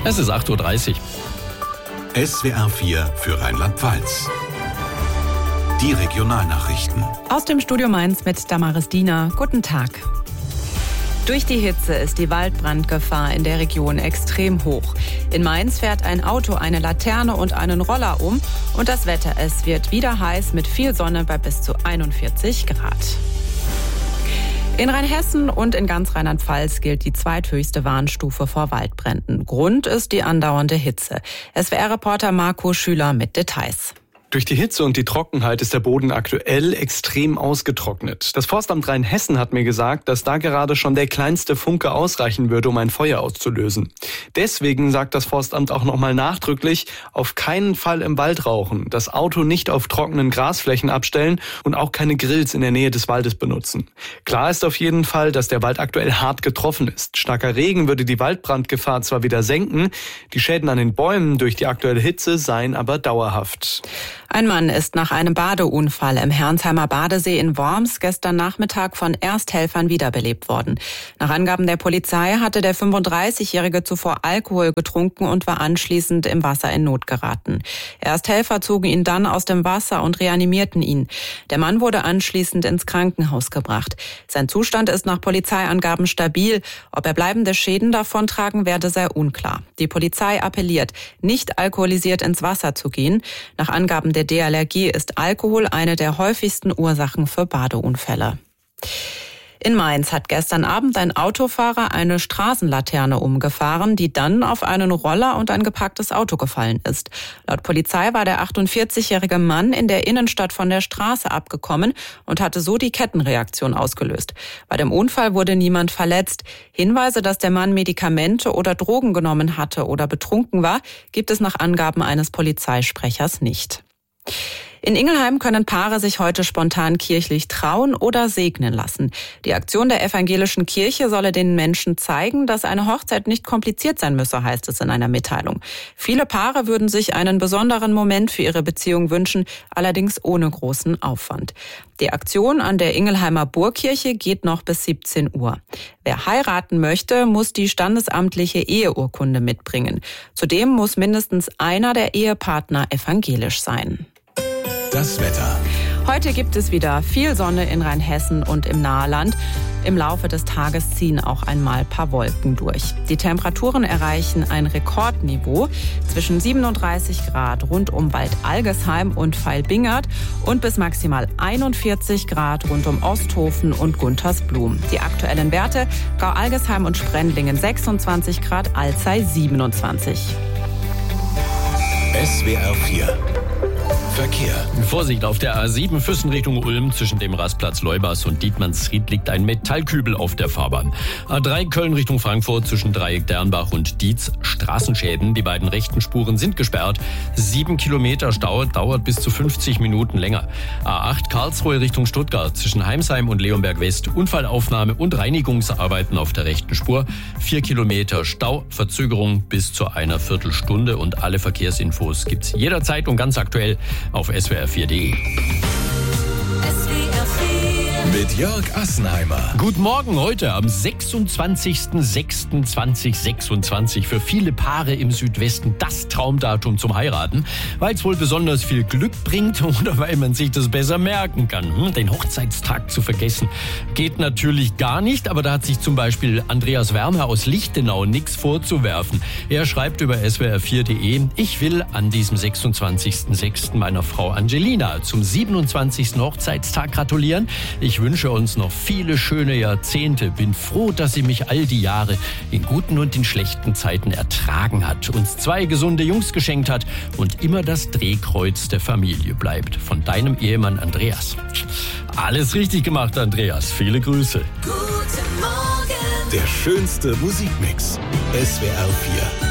Es ist 8:30 Uhr. SWR 4 für Rheinland-Pfalz. Die Regionalnachrichten. Aus dem Studio Mainz mit Damaris Diener. Guten Tag. Durch die Hitze ist die Waldbrandgefahr in der Region extrem hoch. In Mainz fährt ein Auto eine Laterne und einen Roller um. Und das Wetter, es wird wieder heiß mit viel Sonne bei bis zu 41 Grad. In Rheinhessen und in ganz Rheinland-Pfalz gilt die zweithöchste Warnstufe vor Waldbränden. Grund ist die andauernde Hitze. SWR-Reporter Marco Schüler mit Details. Durch die Hitze und die Trockenheit ist der Boden aktuell extrem ausgetrocknet. Das Forstamt Rheinhessen hat mir gesagt, dass da gerade schon der kleinste Funke ausreichen würde, um ein Feuer auszulösen. Deswegen sagt das Forstamt auch nochmal nachdrücklich, auf keinen Fall im Wald rauchen, das Auto nicht auf trockenen Grasflächen abstellen und auch keine Grills in der Nähe des Waldes benutzen. Klar ist auf jeden Fall, dass der Wald aktuell hart getroffen ist. Starker Regen würde die Waldbrandgefahr zwar wieder senken, die Schäden an den Bäumen durch die aktuelle Hitze seien aber dauerhaft. Ein Mann ist nach einem Badeunfall im Herrnsheimer Badesee in Worms gestern Nachmittag von Ersthelfern wiederbelebt worden. Nach Angaben der Polizei hatte der 35-Jährige zuvor Alkohol getrunken und war anschließend im Wasser in Not geraten. Ersthelfer zogen ihn dann aus dem Wasser und reanimierten ihn. Der Mann wurde anschließend ins Krankenhaus gebracht. Sein Zustand ist nach Polizeiangaben stabil. Ob er bleibende Schäden davontragen werde, sei unklar. Die Polizei appelliert, nicht alkoholisiert ins Wasser zu gehen. Nach Angaben der DLRG ist Alkohol eine der häufigsten Ursachen für Badeunfälle. In Mainz hat gestern Abend ein Autofahrer eine Straßenlaterne umgefahren, die dann auf einen Roller und ein geparktes Auto gefallen ist. Laut Polizei war der 48-jährige Mann in der Innenstadt von der Straße abgekommen und hatte so die Kettenreaktion ausgelöst. Bei dem Unfall wurde niemand verletzt. Hinweise, dass der Mann Medikamente oder Drogen genommen hatte oder betrunken war, gibt es nach Angaben eines Polizeisprechers nicht. In Ingelheim können Paare sich heute spontan kirchlich trauen oder segnen lassen. Die Aktion der evangelischen Kirche solle den Menschen zeigen, dass eine Hochzeit nicht kompliziert sein müsse, heißt es in einer Mitteilung. Viele Paare würden sich einen besonderen Moment für ihre Beziehung wünschen, allerdings ohne großen Aufwand. Die Aktion an der Ingelheimer Burgkirche geht noch bis 17 Uhr. Wer heiraten möchte, muss die standesamtliche Eheurkunde mitbringen. Zudem muss mindestens einer der Ehepartner evangelisch sein. Das Wetter. Heute gibt es wieder viel Sonne in Rheinhessen und im Naheland. Im Laufe des Tages ziehen auch einmal ein paar Wolken durch. Die Temperaturen erreichen ein Rekordniveau zwischen 37 Grad rund um Bad Algesheim und Veilbingert und bis maximal 41 Grad rund um Osthofen und Guntersblum. Die aktuellen Werte: Gau-Algesheim und Sprendlingen 26 Grad, Alzey 27. SWR 4 Verkehr. Vorsicht, auf der A7 Füssen Richtung Ulm zwischen dem Rastplatz Leubers und Dietmannsried liegt ein Metallkübel auf der Fahrbahn. A3 Köln Richtung Frankfurt zwischen Dreieck Dernbach und Dietz Straßenschäden. Die beiden rechten Spuren sind gesperrt. 7 Kilometer Stau, dauert bis zu 50 Minuten länger. A8 Karlsruhe Richtung Stuttgart zwischen Heimsheim und Leonberg West. Unfallaufnahme und Reinigungsarbeiten auf der rechten Spur. 4 Kilometer Stau, Verzögerung bis zu einer Viertelstunde. Und alle Verkehrsinfos gibt's jederzeit und ganz aktuell auf swr4.de. Mit Jörg Assenheimer. Guten Morgen heute am 26.06.2026. Für viele Paare im Südwesten das Traumdatum zum Heiraten, weil es wohl besonders viel Glück bringt oder weil man sich das besser merken kann. Den Hochzeitstag zu vergessen geht natürlich gar nicht, aber da hat sich zum Beispiel Andreas Werner aus Lichtenau nichts vorzuwerfen. Er schreibt über swr4.de: Ich will an diesem 26.06. meiner Frau Angelina zum 27. Hochzeitstag gratulieren. Ich wünsche uns noch viele schöne Jahrzehnte. Bin froh, dass sie mich all die Jahre in guten und in schlechten Zeiten ertragen hat, uns 2 gesunde Jungs geschenkt hat und immer das Drehkreuz der Familie bleibt. Von deinem Ehemann Andreas. Alles richtig gemacht, Andreas. Viele Grüße. Guten Morgen. Der schönste Musikmix. SWR 4.